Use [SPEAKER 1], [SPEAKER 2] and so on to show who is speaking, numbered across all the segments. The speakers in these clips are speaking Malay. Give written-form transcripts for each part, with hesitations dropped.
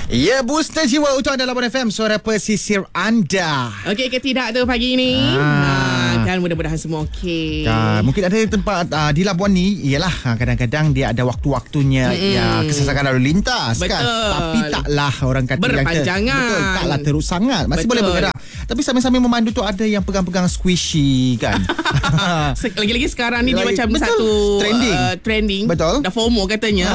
[SPEAKER 1] Ya, Booster Jiwa untuk anda Labuan FM, suara pesisir anda.
[SPEAKER 2] Okey ke tidak tu pagi ni? Kan mudah-mudahan semua okey.
[SPEAKER 1] Mungkin ada tempat di Labuan ni, ialah kadang-kadang dia ada waktu-waktunya kesesakan lalu lintas.
[SPEAKER 2] Betul.
[SPEAKER 1] Kan. Tapi taklah orang kata
[SPEAKER 2] berpanjangan.
[SPEAKER 1] Betul, taklah teruk sangat. Masih
[SPEAKER 2] Betul.
[SPEAKER 1] boleh bergerak. Tapi sambil-sambil memandu tu ada yang pegang-pegang squishy kan.
[SPEAKER 2] Lagi-lagi sekarang ni dia macam
[SPEAKER 1] betul.
[SPEAKER 2] satu
[SPEAKER 1] trending. Betul.
[SPEAKER 2] Dah FOMO katanya.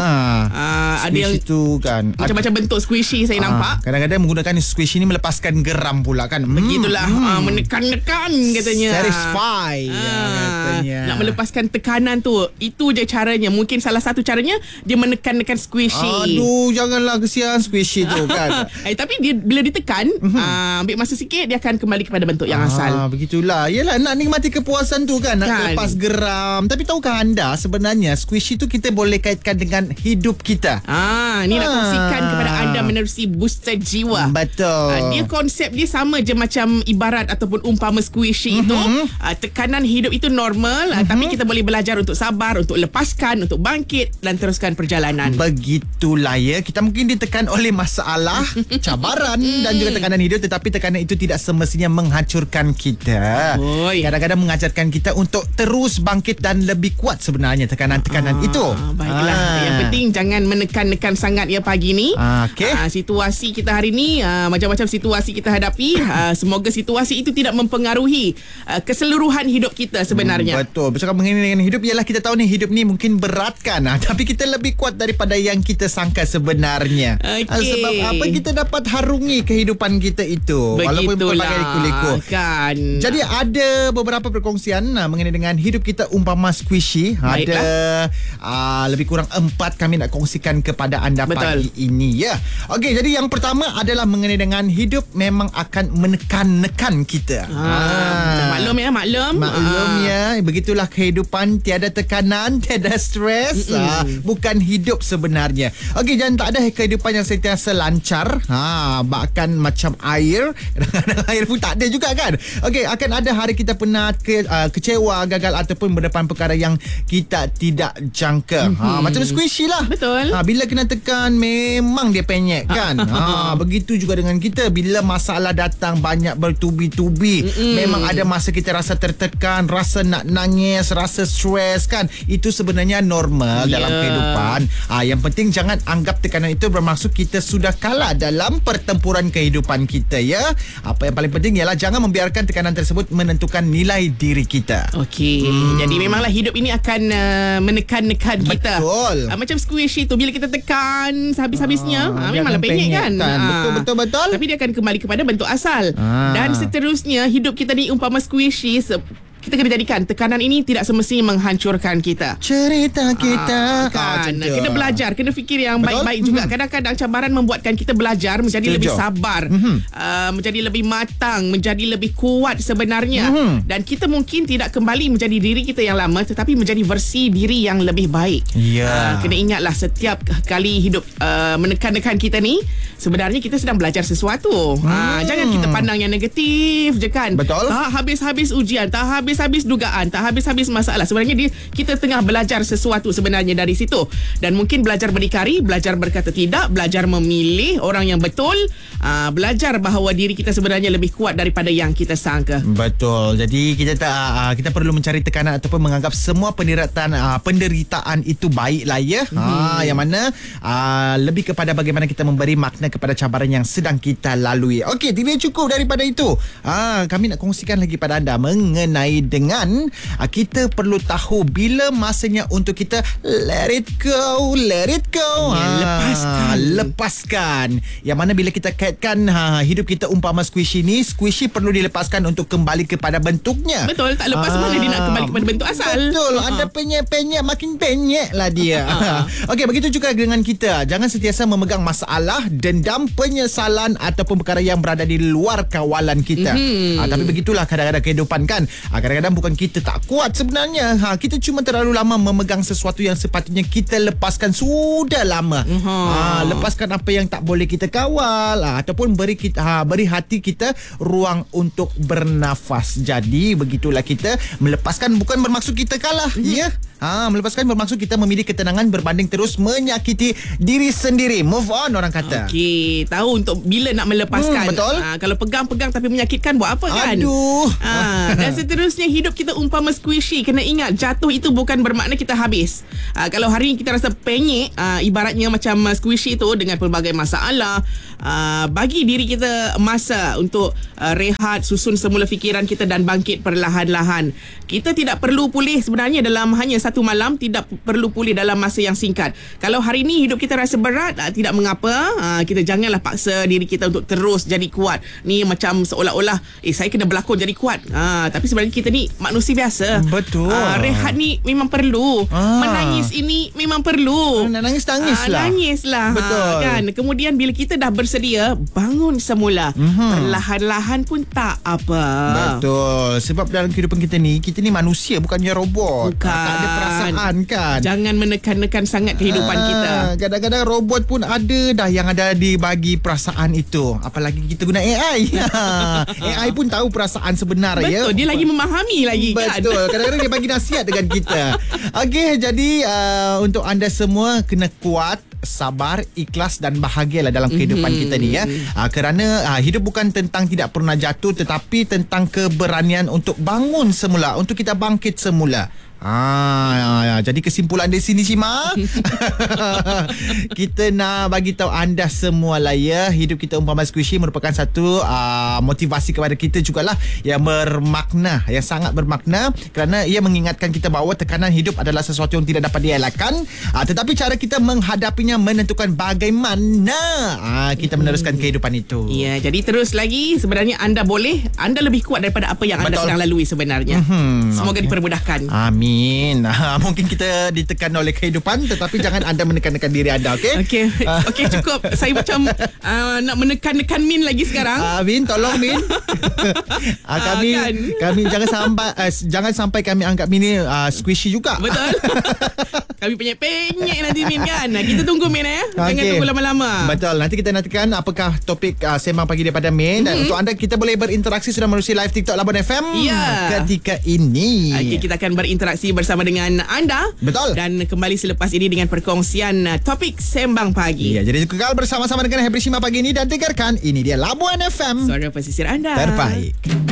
[SPEAKER 2] Ada yang
[SPEAKER 1] tu kan
[SPEAKER 2] macam-macam bentuk squishy saya nampak.
[SPEAKER 1] Kadang-kadang menggunakan squishy ni melepaskan geram pula kan.
[SPEAKER 2] Begitulah. Menekan-nekan katanya.
[SPEAKER 1] Satisfy katanya.
[SPEAKER 2] Nak melepaskan tekanan tu, itu je caranya. Mungkin salah satu caranya dia menekan-nekan squishy.
[SPEAKER 1] Aduh, janganlah, kesian squishy tu kan.
[SPEAKER 2] Tapi dia bila ditekan, ambil masa sikit, dia akan kembali kepada bentuk yang asal.
[SPEAKER 1] Begitulah. Yelah, nak nikmati kepuasan tu kan, nak lepas geram. Tapi tahukah anda sebenarnya squishy tu kita boleh kaitkan dengan hidup kita.
[SPEAKER 2] Ni nak kongsikan kepada anda menerusi Booster Jiwa.
[SPEAKER 1] Betul.
[SPEAKER 2] Dia konsep dia sama je macam ibarat ataupun umpama squishy itu. Tekanan hidup itu normal, tapi kita boleh belajar untuk sabar, untuk lepaskan, untuk bangkit dan teruskan perjalanan.
[SPEAKER 1] Begitulah ya. Kita mungkin ditekan oleh masalah, cabaran dan juga tekanan hidup, tetapi tekanan itu tidak semestinya menghancurkan kita. Kadang-kadang mengajarkan kita untuk terus bangkit dan lebih kuat sebenarnya tekanan-tekanan itu.
[SPEAKER 2] Baiklah. Yang penting jangan menekan-nekan sangat ya pagi ni. Situasi kita hari ni, macam-macam situasi kita hadapi. Semoga situasi itu tidak mempengaruhi keseluruhan hidup kita sebenarnya.
[SPEAKER 1] Betul. Bercakap mengenai hidup, ialah kita tahu ni hidup ni mungkin berat kan. Tapi kita lebih kuat daripada yang kita sangka sebenarnya. Sebab apa, kita dapat harungi kehidupan kita itu. Walaupun berbagai liku-liku kan. Jadi ada beberapa perkongsian mengenai dengan hidup kita umpama squishy. Ada lebih kurang 4 kami nak kongsikan kepada anda pagi ini ya. Okey, jadi yang pertama adalah mengenai dengan hidup memang akan menekan-nekan kita.
[SPEAKER 2] Maklum ya, maklum
[SPEAKER 1] ya. Begitulah kehidupan, tiada tekanan, tiada stres. Bukan hidup sebenarnya. Okey, jangan tak ada kehidupan yang sentiasa lancar. Bahkan macam air. Kadang-kadang air pun tak ada juga kan. Okey, akan ada hari kita penat, kecewa, gagal ataupun berdepan perkara yang kita tidak jangka. Macam squishy lah.
[SPEAKER 2] Betul.
[SPEAKER 1] Bila kena tekan memang dia penyek kan. Begitu juga dengan kita. Bila masalah datang banyak bertubi-tubi, memang ada masa kita rasa tertekan, rasa nak nangis, rasa stres kan. Itu sebenarnya normal dalam kehidupan. Yang penting jangan anggap tekanan itu bermaksud kita sudah kalah dalam pertempuran kehidupan kita ya. Apa yang paling penting ialah jangan membiarkan tekanan tersebut menentukan nilai diri kita.
[SPEAKER 2] Okey. Jadi memanglah hidup ini akan menekan-nekan kita.
[SPEAKER 1] Betul.
[SPEAKER 2] Macam squishy tu, bila kita tekan habis-habisnya, memanglah penyek kan.
[SPEAKER 1] Betul.
[SPEAKER 2] Tapi dia akan kembali kepada bentuk asal. Dan seterusnya, hidup kita ni umpama squishy. Kita kena jadikan tekanan ini tidak semestinya menghancurkan kita.
[SPEAKER 1] Cerita kita
[SPEAKER 2] kan. Kena belajar, kena fikir yang baik-baik juga. Kadang-kadang cabaran membuatkan kita belajar menjadi lebih sabar, menjadi lebih matang, menjadi lebih kuat sebenarnya. Dan kita mungkin tidak kembali menjadi diri kita yang lama, tetapi menjadi versi diri yang lebih baik. Kena ingatlah, setiap kali hidup menekan-nekan kita ni, sebenarnya kita sedang belajar sesuatu. Jangan kita pandang yang negatif je kan.
[SPEAKER 1] Betul.
[SPEAKER 2] Tak habis-habis ujian, tak habis-habis dugaan, tak habis-habis masalah. Sebenarnya kita tengah belajar sesuatu sebenarnya dari situ. Dan mungkin belajar berdikari, belajar berkata tidak, belajar memilih orang yang betul, belajar bahawa diri kita sebenarnya lebih kuat daripada yang kita sangka.
[SPEAKER 1] Betul. Jadi kita perlu mencari tekanan ataupun menganggap semua penderitaan itu baiklah ya. Yang mana lebih kepada bagaimana kita memberi makna kepada cabaran yang sedang kita lalui. Okey, tidak cukup daripada itu. Kami nak kongsikan lagi pada anda mengenai dengan kita perlu tahu bila masanya untuk kita let it go. Lepaskan. Yang mana bila kita kaitkan hidup kita umpama squishy ni, squishy perlu dilepaskan untuk kembali kepada bentuknya.
[SPEAKER 2] Betul, tak lepas mana dia nak kembali kepada bentuk asal.
[SPEAKER 1] Betul. Anda penyek-penyek, makin penyek lah dia. Okey, begitu juga dengan kita. Jangan sentiasa memegang masalah, dendam, penyesalan ataupun perkara yang berada di luar kawalan kita. Tapi begitulah kadang-kadang kehidupan kan. Kadang-kadang bukan kita tak kuat sebenarnya. Kita cuma terlalu lama memegang sesuatu yang sepatutnya kita lepaskan sudah lama. Lepaskan apa yang tak boleh kita kawal, ataupun beri hati kita ruang untuk bernafas. Jadi begitulah, kita melepaskan bukan bermaksud kita kalah. Ya. Melepaskan bermaksud kita memilih ketenangan berbanding terus menyakiti diri sendiri. Move on, orang kata.
[SPEAKER 2] Okey, tahu untuk bila nak melepaskan.
[SPEAKER 1] Betul.
[SPEAKER 2] Kalau pegang-pegang tapi menyakitkan, buat apa kan?
[SPEAKER 1] Aduh.
[SPEAKER 2] Dan seterusnya, hidup kita umpama squishy. Kena ingat, jatuh itu bukan bermakna kita habis. Kalau hari ini kita rasa penyek, ibaratnya macam squishy tu dengan pelbagai masalah, bagi diri kita masa untuk rehat, susun semula fikiran kita dan bangkit perlahan-lahan. Kita tidak perlu pulih sebenarnya dalam hanya satu malam, tidak perlu pulih dalam masa yang singkat. Kalau hari ini hidup kita rasa berat, tidak mengapa, kita janganlah paksa diri kita untuk terus jadi kuat. Ni macam seolah-olah saya kena berlakon jadi kuat. Tapi sebenarnya kita ni manusia biasa.
[SPEAKER 1] Betul.
[SPEAKER 2] Rehat ni memang perlu. Menangis ini memang perlu.
[SPEAKER 1] Nak nangis-tangislah.
[SPEAKER 2] Nangislah.
[SPEAKER 1] Betul.
[SPEAKER 2] Kan? Kemudian bila kita dah bersedia, bangun semula. Perlahan-lahan pun tak apa.
[SPEAKER 1] Betul. Sebab dalam kehidupan kita ni manusia, bukannya robot.
[SPEAKER 2] Bukan.
[SPEAKER 1] Tak ada perasaan kan.
[SPEAKER 2] Jangan menekan-nekan sangat kehidupan kita.
[SPEAKER 1] Kadang-kadang robot pun ada dah yang ada dibagi perasaan itu. Apalagi kita guna AI. AI pun tahu perasaan sebenar.
[SPEAKER 2] Betul. Dia lagi memahami lagi.
[SPEAKER 1] Betul.
[SPEAKER 2] Kan?
[SPEAKER 1] Kadang-kadang dia bagi nasihat dengan kita. Okey, jadi untuk anda semua kena kuat, sabar, ikhlas dan bahagialah dalam kehidupan kita ni ya. Kerana hidup bukan tentang tidak pernah jatuh, tetapi tentang keberanian untuk bangun semula, untuk kita bangkit semula. Jadi kesimpulan di sini Cima, kita nak bagi tahu anda semua lah ya, hidup kita umpama squishy merupakan satu motivasi kepada kita jugalah yang bermakna, yang sangat bermakna, kerana ia mengingatkan kita bahawa tekanan hidup adalah sesuatu yang tidak dapat dielakkan, tetapi cara kita menghadapinya menentukan bagaimana kita meneruskan kehidupan itu.
[SPEAKER 2] Ya, jadi terus lagi, sebenarnya anda lebih kuat daripada apa yang anda sedang lalui sebenarnya. Semoga dipermudahkan.
[SPEAKER 1] Amin. Mungkin kita ditekan oleh kehidupan, tetapi jangan anda menekan-nekan diri anda, okey?
[SPEAKER 2] Okey, cukup. Saya macam nak menekan-nekan Min lagi sekarang.
[SPEAKER 1] Min, tolong Min. Kami jangan sampai kami anggap Min ni squishy juga.
[SPEAKER 2] Betul. Kami penyek-penyek nanti Min kan. Kita tunggu Min Jangan tunggu lama-lama.
[SPEAKER 1] Betul. Nanti kita nantikan apakah topik sembang pagi daripada Min. Dan untuk anda, kita boleh berinteraksi sudah melalui live TikTok Labuan FM ketika ini.
[SPEAKER 2] Kita akan berinteraksi bersama dengan anda.
[SPEAKER 1] Betul.
[SPEAKER 2] Dan kembali selepas ini dengan perkongsian topik sembang pagi.
[SPEAKER 1] Ya, jadi kekal bersama-sama dengan Hebri Shima pagi ini dan dengarkan ini dia Labuan FM.
[SPEAKER 2] Suara pesisir anda.
[SPEAKER 1] Terbaik.